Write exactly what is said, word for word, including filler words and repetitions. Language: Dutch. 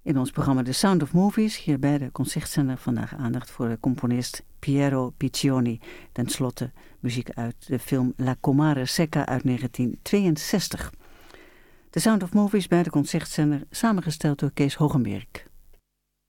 In ons programma The Sound of Movies, hier bij de Concertzender, vandaag aandacht voor de componist Piero Piccioni. Ten slotte muziek uit de film La Comare Secca uit negentien tweeënzestig. The Sound of Movies bij de Concertzender, samengesteld door Kees Hogenberg.